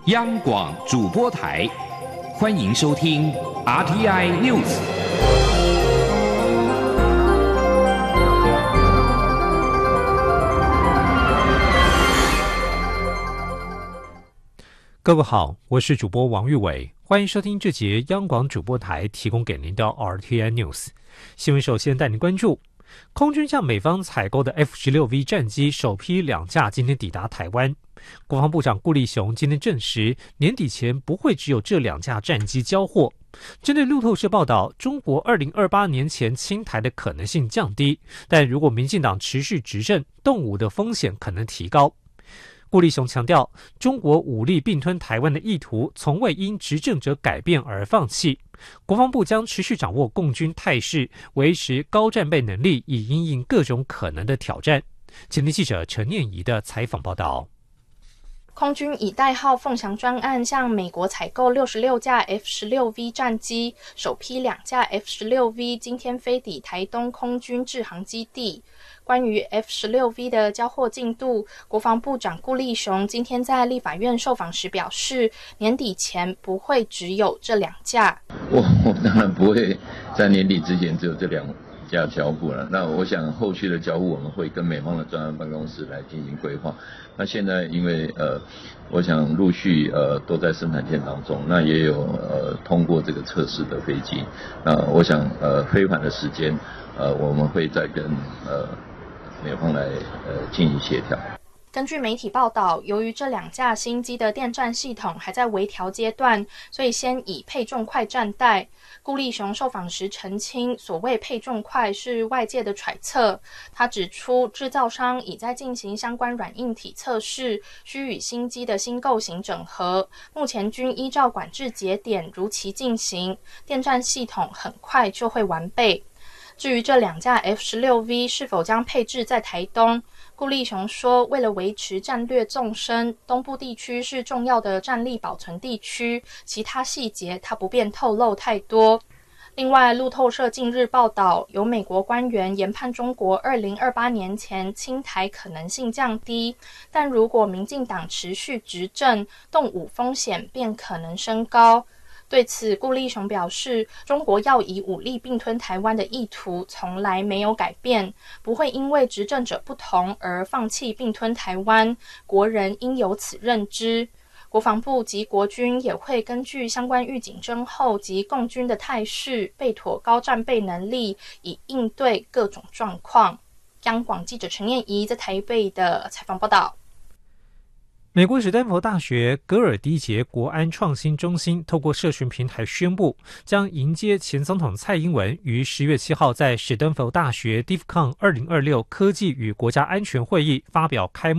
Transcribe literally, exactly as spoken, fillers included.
央广主播台，欢迎收听 R T I News。 各位好，我是主播王玉伟，欢迎收听这节央广主播台提供给您的 R T I News 新闻。首先带您关注，空军向美方采购的 F 十六 V 战机首批两架今天抵达台湾。国防部长顾立雄今天证实，年底前不会只有这两架战机交货。针对路透社报道，中国二零二八年前侵台的可能性降低，但如果民进党持续执政，动武的风险可能提高。顾立雄强调，中国武力并吞台湾的意图从未因执政者改变而放弃。国防部将持续掌握共军态势，维持高战备能力，以因应各种可能的挑战。前天记者陈念怡的采访报道。 空军以代号凤翔专案向美国采购六十六架 F 十六 V 战机，首批两架 F 十六 V 今天飞抵台东空军志航基地。关于 F 十六 V 的交货进度，国防部长顾立雄今天在立法院受访时表示，年底前不会只有这两架。 我我当然不会在年底之前只有这两架交付了。那我想后续的交付我们会跟美方的专案办公室来进行规划。那现在因为呃，我想陆续呃都在生产线当中，那也有呃通过这个测试的飞机。那我想呃飞返的时间呃我们会再跟呃美方来呃进行协调。 根据媒体报道，由于这两架新机的电战系统还在微调阶段，所以先以配重快暂代。顾立雄受访时澄清，所谓配重快是外界的揣测。他指出，制造商已在进行相关软硬体测试，需与新机的新构型整合，目前均依照管制节点如期进行，电战系统很快就会完备。至于这两架 F 十六 V 是否将配置在台东，顾立雄说，为了维持战略纵深，东部地区是重要的战力保存地区，其他细节他不便透露太多。另外，路透社近日报道，有美国官员研判中国二零二八年前侵台可能性降低，但如果民进党持续执政，动武风险便可能升高。对此，顾立雄表示，中国要以武力并吞台湾的意图从来没有改变，不会因为执政者不同而放弃并吞台湾，国人应有此认知。国防部及国军也会根据相关预警侦候及共军的态势，备妥高战备能力，以应对各种状况。央广记者陈念怡在台北的采访报道。 美国史丹佛大学格尔迪杰国安创新中心透过社群平台宣布，将迎接前总统蔡英文于十月七号在史丹佛大学 D I F C O N 二零二六科技与国家安全会议发表开幕